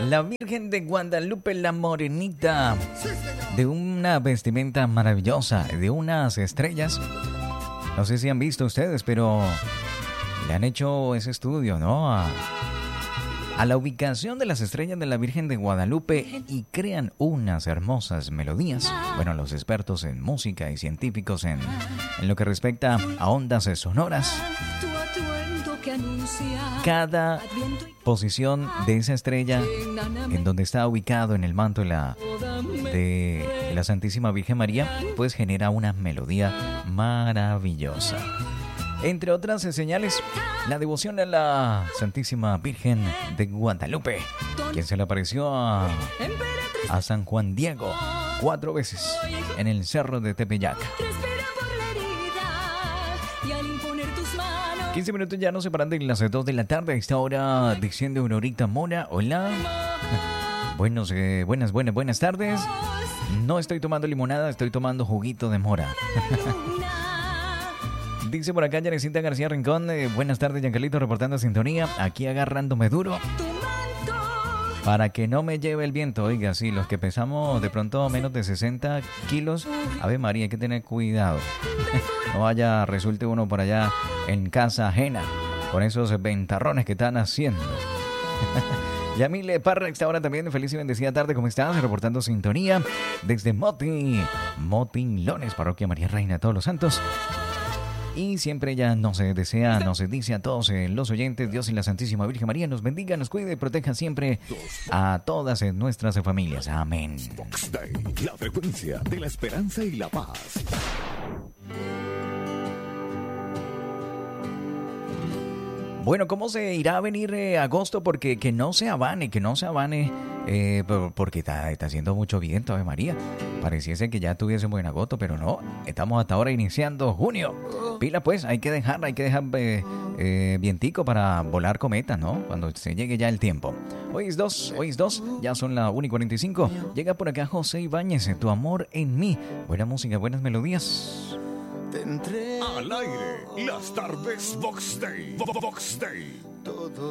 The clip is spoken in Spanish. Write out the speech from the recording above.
La Virgen de Guadalupe, la morenita, de una vestimenta maravillosa, de unas estrellas. No sé si han visto ustedes, pero le han hecho ese estudio, ¿no? A la ubicación de las estrellas de la Virgen de Guadalupe y crean unas hermosas melodías. Bueno, los expertos en música y científicos en lo que respecta a ondas sonoras. Cada posición de esa estrella en donde está ubicado en el manto de la Santísima Virgen María, pues genera una melodía maravillosa. Entre otras señales, la devoción a la Santísima Virgen de Guadalupe, quien se le apareció a San Juan Diego 4 veces en el Cerro de Tepeyac. 15 minutos ya nos separan de las 2 de la tarde. A esta hora desciende Aurorita Mora. Hola. Buenas tardes. No estoy tomando limonada, estoy tomando juguito de mora. Dice por acá Yarecita García Rincón. Buenas tardes, Giancarlito, reportando sintonía. Aquí agarrándome duro para que no me lleve el viento. Oiga, sí, los que pesamos de pronto menos de 60 kilos, Ave María, hay que tener cuidado. No vaya, resulte uno por allá en casa ajena con esos ventarrones que están haciendo. Yamile Parra, esta hora también, feliz y bendecida tarde, ¿cómo estás? Reportando sintonía desde Motinlones, Parroquia María Reina de Todos los Santos. Y siempre ella nos dice a todos los oyentes, Dios y la Santísima Virgen María nos bendiga, nos cuide y proteja siempre a todas nuestras familias. Amén. Box Day, la frecuencia de la esperanza y la paz. Bueno, ¿cómo se irá a venir agosto? Porque que no se abane, porque está haciendo mucho viento, Ave María. Pareciese que ya tuviésemos en agosto, pero no. Estamos hasta ahora iniciando junio. Pila pues, hay que dejar vientico para volar cometas, ¿no? Cuando se llegue ya el tiempo. Hoy es 2, ya son las 1:45. Llega por acá José Ibáñez, Tu amor en mí. Buena música, buenas melodías. Al aire, las tardes Box Day. Box Day.